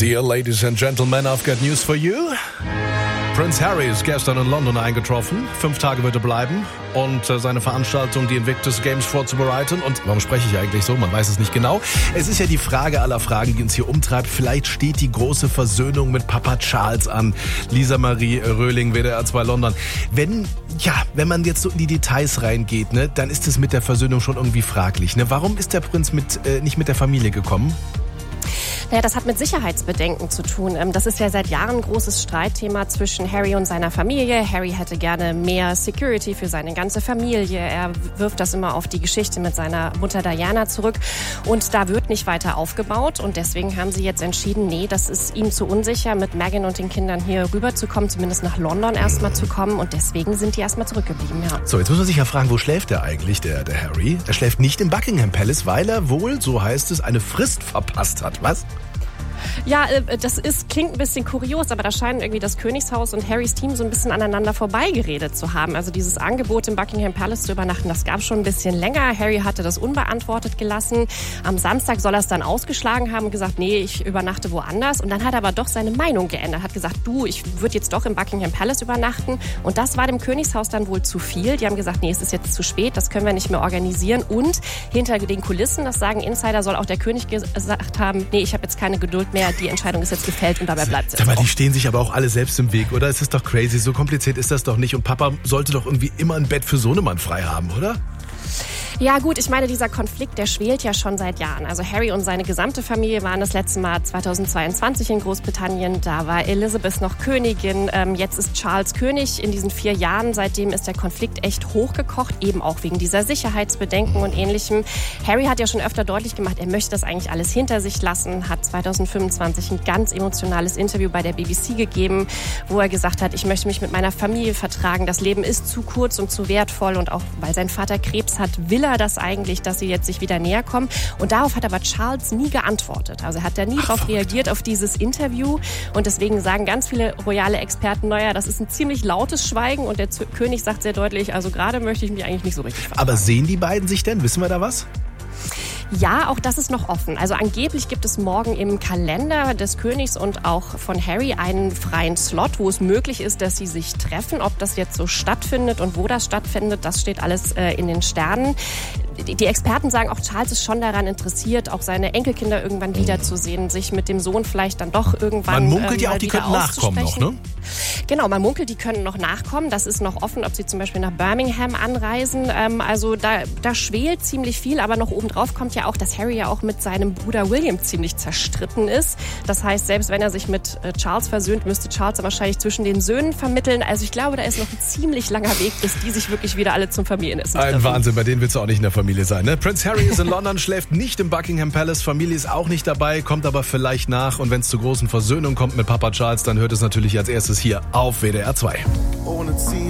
Dear ladies and gentlemen, I've got news for you. Prince Harry ist gestern in London eingetroffen. 5 Tage wird er bleiben und seine Veranstaltung, die Invictus Games, vorzubereiten. Und warum spreche ich eigentlich so? Man weiß es nicht genau. Es ist ja die Frage aller Fragen, die uns hier umtreibt. Vielleicht steht die große Versöhnung mit Papa Charles an. Lisa Marie Röhling, WDR 2 London. Wenn man jetzt so in die Details reingeht, ne, dann ist es mit der Versöhnung schon irgendwie fraglich. Ne? Warum ist der Prinz nicht mit der Familie gekommen? Naja, das hat mit Sicherheitsbedenken zu tun. Das ist ja seit Jahren ein großes Streitthema zwischen Harry und seiner Familie. Harry hätte gerne mehr Security für seine ganze Familie. Er wirft das immer auf die Geschichte mit seiner Mutter Diana zurück. Und da wird nicht weiter aufgebaut. Und deswegen haben sie jetzt entschieden, nee, das ist ihm zu unsicher, mit Meghan und den Kindern hier rüberzukommen, zumindest nach London erstmal zu kommen. Und deswegen sind die erstmal zurückgeblieben, ja. So, jetzt muss man sich ja fragen, wo schläft der eigentlich, der Harry? Er schläft nicht im Buckingham Palace, weil er wohl, so heißt es, eine Frist verpasst hat. Was? Ja, klingt ein bisschen kurios, aber da scheinen irgendwie das Königshaus und Harrys Team so ein bisschen aneinander vorbeigeredet zu haben. Also dieses Angebot im Buckingham Palace zu übernachten, das gab schon ein bisschen länger. Harry hatte das unbeantwortet gelassen. Am Samstag soll er es dann ausgeschlagen haben und gesagt, nee, ich übernachte woanders. Und dann hat er aber doch seine Meinung geändert, hat gesagt, ich würde jetzt doch im Buckingham Palace übernachten. Und das war dem Königshaus dann wohl zu viel. Die haben gesagt, nee, es ist jetzt zu spät, das können wir nicht mehr organisieren. Und hinter den Kulissen, das sagen Insider, soll auch der König gesagt haben, nee, ich habe jetzt keine Geduld mehr, die Entscheidung ist jetzt gefällt und dabei bleibt es jetzt. Aber die stehen sich aber auch alle selbst im Weg, oder? Es ist doch crazy, so kompliziert ist das doch nicht. Und Papa sollte doch irgendwie immer ein Bett für Sohnemann frei haben, oder? Ja gut, ich meine, dieser Konflikt, der schwelt ja schon seit Jahren. Also Harry und seine gesamte Familie waren das letzte Mal 2022 in Großbritannien. Da war Elizabeth noch Königin. Jetzt ist Charles König. In diesen 4 Jahren, seitdem ist der Konflikt echt hochgekocht, eben auch wegen dieser Sicherheitsbedenken und Ähnlichem. Harry hat ja schon öfter deutlich gemacht, er möchte das eigentlich alles hinter sich lassen, hat 2025 ein ganz emotionales Interview bei der BBC gegeben, wo er gesagt hat, ich möchte mich mit meiner Familie vertragen. Das Leben ist zu kurz und zu wertvoll und auch weil sein Vater Krebs hat, will er das eigentlich, dass sie jetzt sich wieder näher kommen. Und darauf hat aber Charles nie geantwortet. Also hat er nie darauf reagiert, auf dieses Interview. Und deswegen sagen ganz viele royale Experten, naja, das ist ein ziemlich lautes Schweigen. Und der König sagt sehr deutlich, also gerade möchte ich mich eigentlich nicht so richtig vertragen. Aber sehen die beiden sich denn? Wissen wir da was? Ja, auch das ist noch offen. Also angeblich gibt es morgen im Kalender des Königs und auch von Harry einen freien Slot, wo es möglich ist, dass sie sich treffen. Ob das jetzt so stattfindet und wo das stattfindet, das steht alles in den Sternen. Die Experten sagen, auch Charles ist schon daran interessiert, auch seine Enkelkinder irgendwann wiederzusehen, sich mit dem Sohn vielleicht dann doch irgendwann man munkelt ja auch, die könnten nachkommen noch, ne? Genau, man munkelt, die können noch nachkommen. Das ist noch offen, ob sie zum Beispiel nach Birmingham anreisen. Also da schwelt ziemlich viel, aber noch obendrauf kommt ja auch, dass Harry ja auch mit seinem Bruder William ziemlich zerstritten ist. Das heißt, selbst wenn er sich mit Charles versöhnt, müsste Charles wahrscheinlich zwischen den Söhnen vermitteln. Also ich glaube, da ist noch ein ziemlich langer Weg, bis die sich wirklich wieder alle zum Familienessen treffen. Ein Wahnsinn, bei denen willst du auch nicht in der Familie sein, ne? Prince Harry ist in London, schläft nicht im Buckingham Palace, Familie ist auch nicht dabei, kommt aber vielleicht nach. Und wenn es zur großen Versöhnung kommt mit Papa Charles, dann hört es natürlich als erstes hier auf WDR 2.